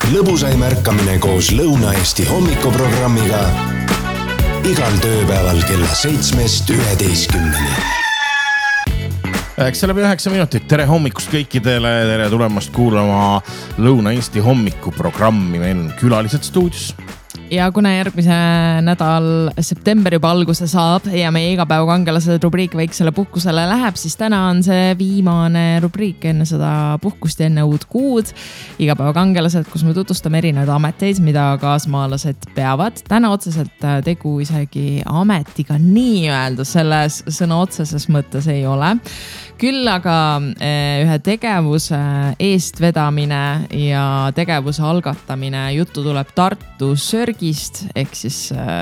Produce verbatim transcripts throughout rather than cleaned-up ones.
lõbusaim ärkamine koos Lõuna-Eesti hommikuprogrammiga igal tööpäeval kella seitsmest üheteistkümneni. Eks selle üheksa minutit. Tere hommikust kõikidele. Tere tulemast kuulama Lõuna-Eesti hommikuprogrammi. Meil on külalised stuudios. Ja kuna järgmise nädal september juba alguse saab ja meie igapäevakangelased rubriik väiksele puhkusele läheb, siis täna on see viimane rubriik enne seda puhkust ja enne uut kuud. Igapäevakangelased, kus me tutvustame erinevaid ameteid, mida kaasmaalased peavad. Täna otseselt tegu isegi ametiga nii öelda, selles sõna otseses mõttes ei ole. Küll aga ühe tegevuse eestvedamine ja tegevuse algatamine. Juttu tuleb Tartu sörgist, ehk siis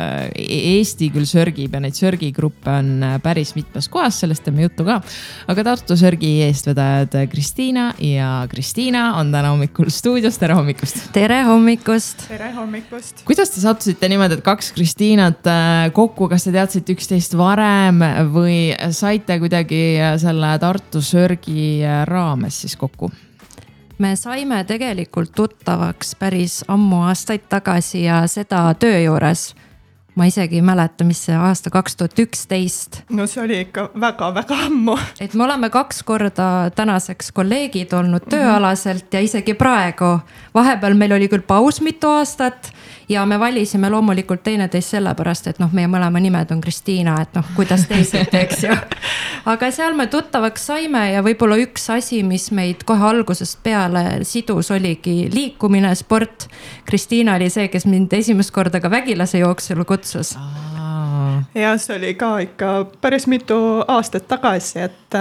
Eesti küll sörgib ja neid sörgigruppe on päris mitmes kohas, sellest teeme juttu ka. Aga Tartu sörgi eestvedajad Kristiina ja Kristiina on täna hommikul stuudios. Tere hommikust! Tere hommikust! Tere hommikust! Kuidas te sattusite niimoodi, et kaks Kristiinat kokku, kas te teadsite üksteist varem või saite kuidagi selle Tartu sörgi raames siis kokku? Me saime tegelikult tuttavaks päris ammu aastaid tagasi ja seda töö juures. Ma isegi ei mäleta, mis see aasta kaks tuhat üksteist. No see oli ikka väga-väga ammu. Et me oleme kaks korda tänaseks kolleegid olnud tööalaselt ja isegi praegu. Vahepeal meil oli küll paus mitu aastat ja me valisime loomulikult teineteist sellepärast, et noh, meie mõlema nimed on Kristiina, et noh, kuidas teised teeks ju. Aga seal me tuttavaks saime ja võib-olla üks asi, mis meid kohe algusest peale sidus, oligi liikumine, sport. Kristiina oli see, kes mind esimest korda ka vägilase jooksule kutsus. Ja see oli ka ikka päris mitu aastat tagasi, et,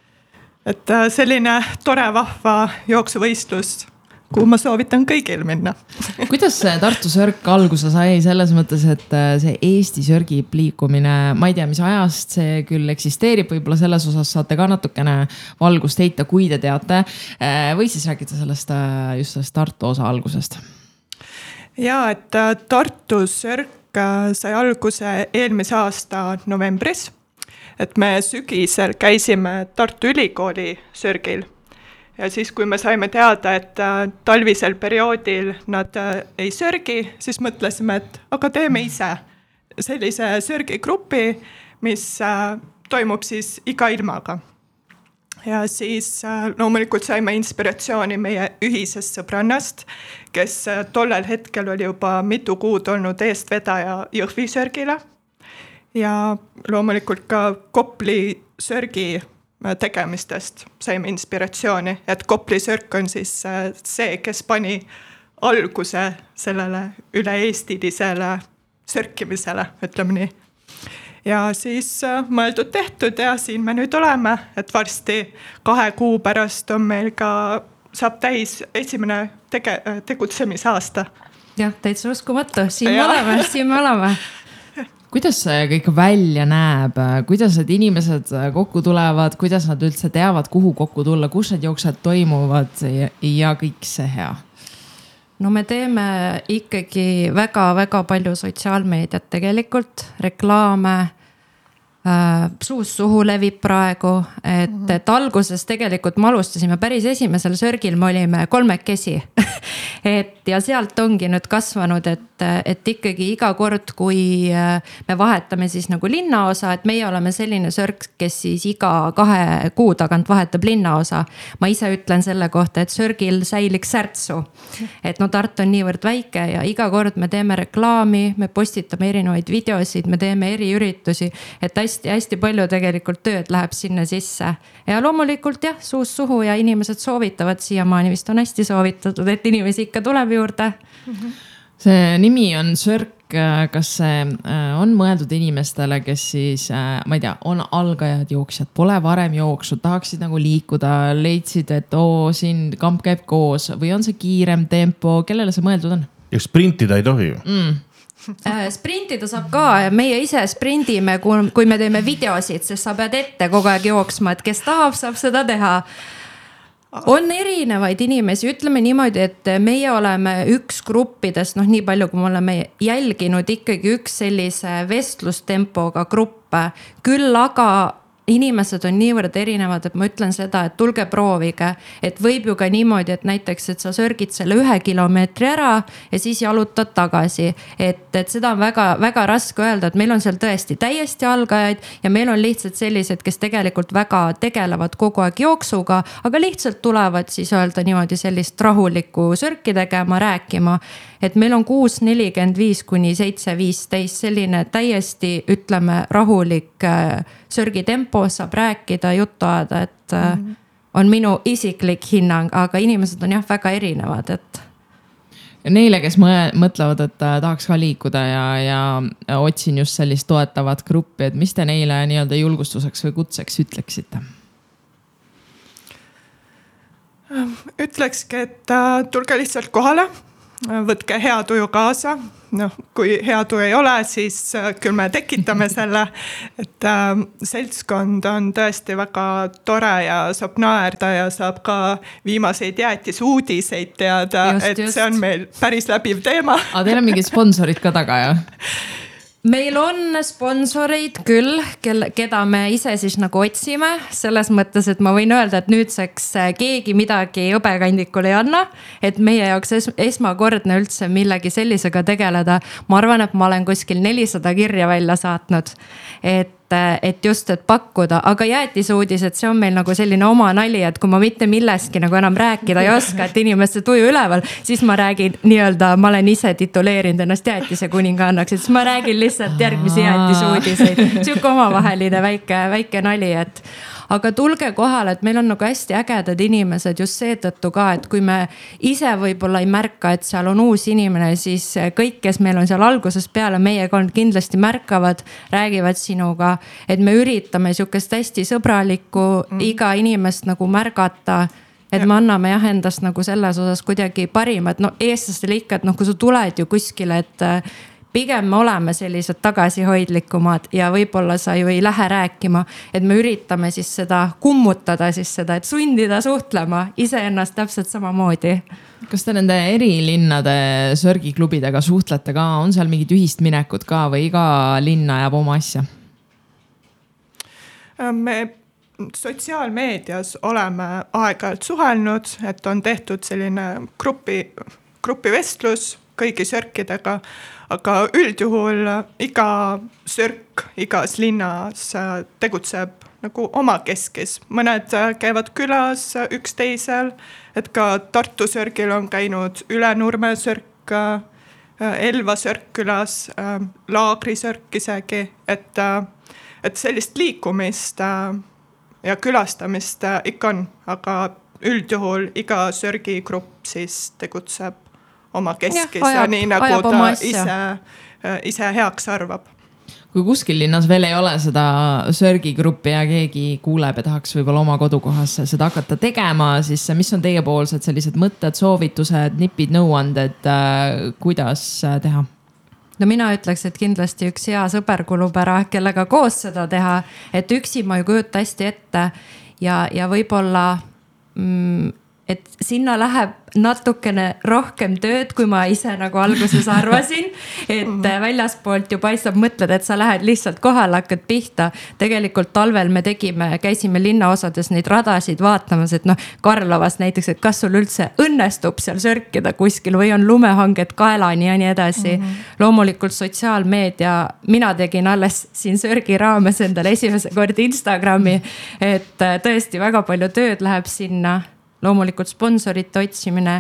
et selline tore vahva jooksuvõistlus, kuhu ma soovitan kõigil minna. Kuidas see Tartu sörk alguse sai selles mõttes, et see Eesti sörgib liikumine, ma ei tea, mis ajast see küll eksisteerib, võib-olla selles osas saate ka natukene valgust heita, kui te teate, või siis räägite sellest, just sellest Tartu osa algusest? Ja, et Tartu sörk sai alguse eelmise aasta novembris, et me sügisel käisime Tartu ülikooli sörgil. Ja siis, kui me saime teada, et talvisel perioodil nad ei sörgi, siis mõtlesime, et aga teeme ise sellise sörgigrupi, mis toimub siis iga ilmaga. Ja siis loomulikult saime inspiratsiooni meie ühisest sõbrannast, kes tollel hetkel oli juba mitu kuud olnud eestvedaja Jõhvi sörgile. Ja loomulikult ka Kopli sörgi tegemistest saime inspiratsiooni, et Kopli sörk on siis see, kes pani alguse sellele üle-eestilisele sörkimisele, ütleme nii. Ja siis mõeldud tehtud ja siin me nüüd oleme, et varsti kahe kuu pärast on meil ka, saab täis esimene tege, tegutsemisaasta. Jah, täitsa uskumatu, siin me oleme, siin me oleme. Kuidas see kõik välja näeb? Kuidas need inimesed kokku tulevad? Kuidas nad üldse teavad, kuhu kokku tulla? Kus need jooksed toimuvad ja, ja kõik see hea? No me teeme ikkagi väga-väga palju sotsiaalmeediat tegelikult, reklaame, äh, suus suhu levib praegu, et, et alguses tegelikult me alustasime päris esimesel sörgil, me olime kolmekesi. Et ja sealt ongi nüüd kasvanud, et, et ikkagi iga kord, kui me vahetame siis nagu linnaosa, et meie oleme selline sörk, kes siis iga kahe kuu tagant vahetab linnaosa. Ma ise ütlen selle kohta, et sörgil säiliks särtsu. Et no Tartu on niivõrd väike ja iga kord me teeme reklaami, me postitame erinevaid videosid, me teeme eri üritusi, et hästi-hästi palju tegelikult tööd läheb sinna sisse. Ja loomulikult jah, suus suhu ja inimesed soovitavad, siiamaani vist on hästi soovitatud, et inimesi ikka tuleb juurde. See nimi on sörk, kas see on mõeldud inimestele, kes siis, ma ei tea, on algajad jooksjad, pole varem jooksnud, tahaksid nagu liikuda, leidsid, et oo, siin kamp käib koos või on see kiirem tempo, kellele see mõeldud on? Ja sprintida ei tohi ju. Mm. Sprintida saab ka, meie ise sprindime, kui me teeme videosid, sest sa pead ette kogu aeg jooksma, et kes tahab, saab seda teha. On erinevaid inimesi, ütleme niimoodi, et meie oleme üks gruppidest, noh nii palju, kui me oleme jälginud ikkagi üks sellise vestlustempoga gruppe, küll aga inimesed on niivõrd erinevad, et ma ütlen seda, et tulge proovige, et võib ju ka niimoodi, et näiteks, et sa sörgid selle ühe kilomeetri ära ja siis jalutad tagasi. Et, et seda on väga, väga raske öelda, et meil on seal tõesti täiesti algajaid ja meil on lihtsalt sellised, kes tegelikult väga tegelevad kogu aeg jooksuga, aga lihtsalt tulevad siis öelda niimoodi sellist rahulikku sörki tegema, rääkima. Et meil on kuus nelikümmend viis kuni seitse viisteist selline täiesti, ütleme, rahulik sörgitempo, saab rääkida, juttu ajada, et mm-hmm. on minu isiklik hinnang, aga inimesed on jah väga erinevad, et. Neile, kes mõtlevad, et tahaks ka liikuda ja, ja otsin just sellist toetavat gruppi, et mis te neile nii-öelda julgustuseks või kutseks ütleksite? Ütlekski, et tulge lihtsalt kohale. Võtke hea tuju kaasa. No, kui hea tuju ei ole, siis küll me tekitame selle, et äh, seltskond on tõesti väga tore ja saab naerda ja saab ka viimaseid jäätisuudiseid teada, just, et just. See on meil päris läbiv teema. Aga teil on mingid sponsorid ka taga, jah? Meil on sponsoreid küll, keda me ise siis nagu otsime. Selles mõttes, et ma võin öelda, et nüüdseks keegi midagi hõbekandikul ei anna. Et meie jaoks es esmakordne üldse millegi sellisega tegeleda. Ma arvan, et ma olen kuskil nelisada kirja välja saatnud. Et et just, et pakkuda, aga jäätisuudised, see on meil nagu selline oma nali, et kui ma mitte milleski nagu enam rääkida ei oska, et inimeste tuju üleval, siis ma räägin nii-öelda, ma olen ise tituleerinud ennast jäätise kuningannaks, et siis ma räägin lihtsalt järgmisi jäätisuudiseid. Siuke omavaheline väike, väike nali, et aga tulge kohale, et meil on nagu hästi ägedad inimesed just seetõttu ka, et kui me ise võib-olla ei märka, et seal on uus inimene, siis kõik, kes meil on seal algusest peale meiega on, kindlasti märkavad, räägivad sinuga, et me üritame siukest hästi sõbralikku mm. iga inimest nagu märgata, et me anname jah endast nagu selles osas kuidagi parima, et no eestlastel ikka, et noh, kui sa tuled ju kuskile, et pigem me oleme sellised tagasihoidlikumad ja võib-olla sa ju ei lähe rääkima, et me üritame siis seda kummutada siis seda, et sundida suhtlema iseennast täpselt samamoodi. Kas te nende erilinnade sörgiklubidega suhtlete ka, on seal mingid ühist minekut ka või iga linna jääb oma asja? Me sotsiaalmeedias oleme aeg-ajalt suhelnud, et on tehtud selline grupi, grupivestlus kõigi sörkidega, aga üldjuhul iga sörk igas linnas tegutseb nagu oma keskis. Mõned käivad külas üksteisel, et ka Tartu sörgil on käinud Ülenurme sörk, Elva sörk külas, Laagri sörk isegi, et, et sellist liikumist ja külastamist ikka on, aga üldjuhul iga sörgigrupp siis tegutseb oma keskis ja, ajab, ja nii nagu ta ise, ise heaks arvab. Kui kuskil linnas veel ei ole seda sörgigruppi ja keegi kuuleb ja tahaks võib-olla oma kodukohas seda hakata tegema, siis mis on teiepoolsed sellised mõtted, soovitused, nipid, nõuanded, kuidas teha? No mina ütleks, et kindlasti üks hea sõber kulub ära, kellega koos seda teha, et üksi ma ju kujuta hästi ette ja, ja võib-olla mm, et sinna läheb natukene rohkem tööd, kui ma ise nagu alguses arvasin, et väljaspoolt ju paistab, mõtled, et sa lähed lihtsalt kohale, hakkad pihta. Tegelikult talvel me tegime, käisime linnaosades neid radasid vaatamas, et noh, Karlovas näiteks, et kas sul üldse õnnestub seal sörkida kuskil või on lumehanged kaelani ja nii edasi. Mm -hmm. Loomulikult sotsiaalmeedia, mina tegin alles siin sörgi raames endale esimese kord Instagrami, et tõesti väga palju tööd läheb sinna. Loomulikult sponsorite otsimine,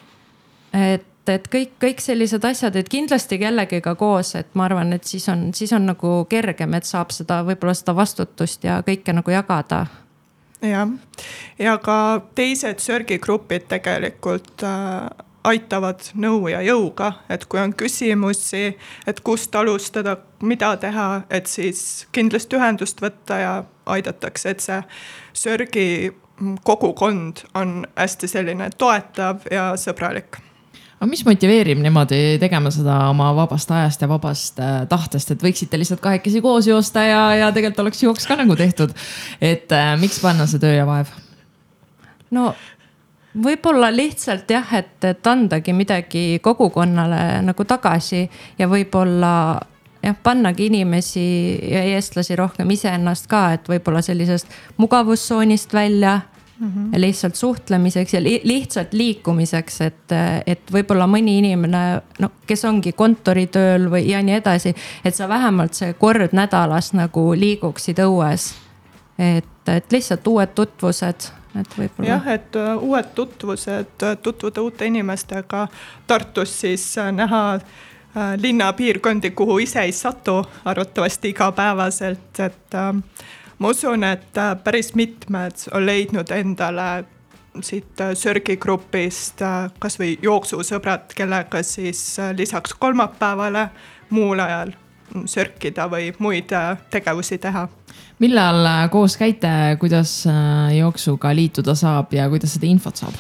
et, et kõik, kõik sellised asjad, et kindlasti kellegiga koos, et ma arvan, et siis on, siis on nagu kergem, et saab seda, võib-olla seda vastutust ja kõike nagu jagada. Ja, ja ka teised sörgigrupid tegelikult äh, aitavad nõu ja jõuga, et kui on küsimusi, et kust alustada, mida teha, et siis kindlasti ühendust võtta ja aidatakse, et see sörgi kogukond on hästi selline toetav ja sõbralik. Aga mis motiveerib niimoodi tegema seda oma vabast ajast ja vabast tahtest, et võiksite lihtsalt kahekesi koos joosta ja, ja tegelikult oleks jooks ka nagu tehtud, et äh, miks panna see töö ja vaev? No võib-olla lihtsalt jah, et, et andagi midagi kogukonnale nagu tagasi ja võib-olla jah, pannagi inimesi ja eestlasi rohkem iseennast ka, et võib-olla sellisest mugavustsoonist välja mm -hmm. ja lihtsalt suhtlemiseks ja li lihtsalt liikumiseks, et, et võib-olla mõni inimene, no, kes ongi kontoritööl või ja nii edasi, et sa vähemalt see kord nädalas nagu liiguksid õues. Et, et lihtsalt uued tutvused. Et võibolla... jah, et uh, uued tutvused, tutvuda uute inimestega Tartus siis uh, näha uh, linnapiirkondi, kuhu ise ei satu arvatavasti igapäevaselt, et uh, ma usun, et uh, päris mitmed on leidnud endale siit uh, sörgigrupist uh, kas või jooksusõbrad, kellega siis uh, lisaks kolmapäevale muul ajal sörkida või muid uh, tegevusi teha. Millal koos käite, kuidas jooksuga liituda saab ja kuidas seda infot saab?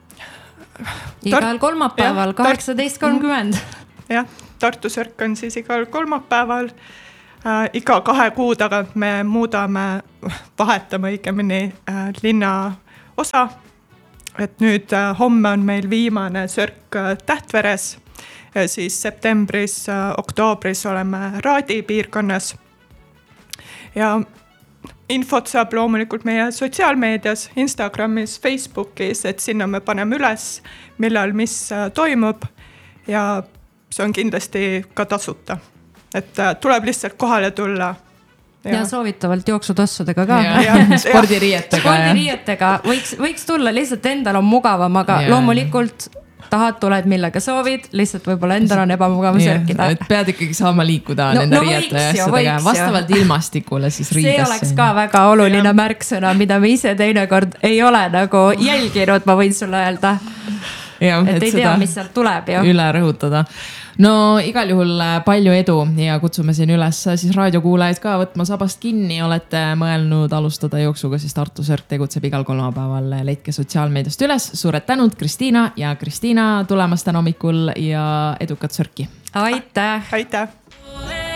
Igal kolmapäeval, kaheksateist kolmkümmend. Jah, Tartu sörk on siis igal kolmapäeval. Äh, iga kahe kuu tagant me muudame, vahetame õigemini äh, linna osa. Et nüüd äh, homme on meil viimane sörk äh, Tähtveres ja siis septembris, äh, oktoobris oleme Raadi piirkonnas. Ja infot saab loomulikult meie sotsiaalmeedias, Instagramis, Facebookis, et sinna me paneme üles, millal mis toimub ja see on kindlasti ka tasuta. Et tuleb lihtsalt kohale tulla. Ja, ja soovitavalt jooksutossudega ka. Spordiriietega. Spordiriietega võiks, võiks tulla, lihtsalt endal on mugavam, aga ja. Loomulikult tahad, tuled millega soovid, lihtsalt võib-olla endal on ebamugav sörkida. Et pead ikkagi saama liikuda no, nende no, riiete ja asjadega. Vastavalt ilmastikule siis riidesse. See oleks ka väga oluline ja. Märksõna, mida me ise teinekord ei ole nagu jälginud, ma võin sulle öelda. Ja, et, et ei tea, mis sealt tuleb. Jo. Üle rõhutada. No igal juhul palju edu ja kutsume siin üles siis raadiokuulajaid ka võtma sabast kinni. Olete mõelnud alustada jooksuga, siis Tartu sörk tegutseb igal kolmapäeval. Leidke sotsiaalmeediast üles. Suured tänud Kristiina ja Kristiina tulemast täna hommikul ja edukat sörki. Aitäh! Aitäh!